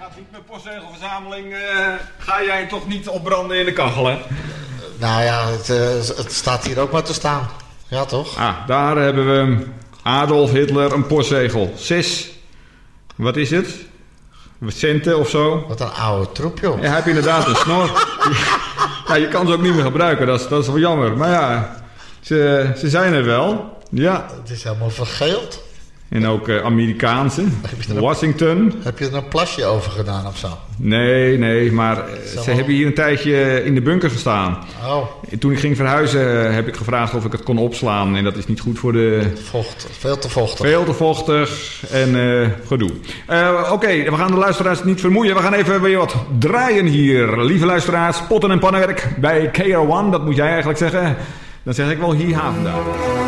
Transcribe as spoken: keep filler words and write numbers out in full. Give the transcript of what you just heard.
gaat niet met postzegelverzameling, uh, ga jij toch niet opbranden in de kachel, hè? Nou ja, het, uh, het staat hier ook maar te staan. Ja, toch? Ah, daar hebben we Adolf Hitler, een postzegel. Zes, wat is het? Centen of zo? Wat een oude troep, joh. Ja, hij heeft inderdaad een snor. Ja, je kan ze ook niet meer gebruiken, dat is, dat is wel jammer. Maar ja, ze, ze zijn er wel. Ja. Het is helemaal vergeeld. En ook uh, Amerikaanse. Washington. Heb je er een plasje over gedaan of zo? Nee, nee, maar uh, ze wel... hebben hier een tijdje in de bunker gestaan. Oh. En toen ik ging verhuizen heb ik gevraagd of ik het kon opslaan. En dat is niet goed voor de... Vocht, veel te vochtig. Veel te vochtig en uh, gedoe. Uh, Oké, okay, we gaan de luisteraars niet vermoeien. We gaan even weer wat draaien hier. Lieve luisteraars, potten en pannenwerk bij K R one. Dat moet jij eigenlijk zeggen. Dan zeg ik wel hier vandaag.